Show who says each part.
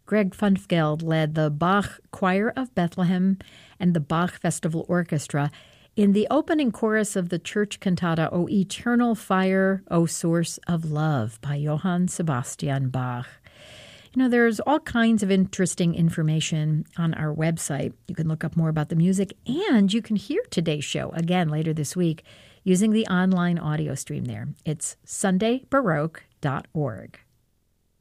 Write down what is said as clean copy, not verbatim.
Speaker 1: Greg Funfgeld led the Bach Choir of Bethlehem and the Bach Festival Orchestra in the opening chorus of the church cantata O Eternal Fire, O Source of Love by Johann Sebastian Bach. There's all kinds of interesting information on our website. You can look up more about the music, and you can hear today's show again later this week using the online audio stream there. It's sundaybaroque.org.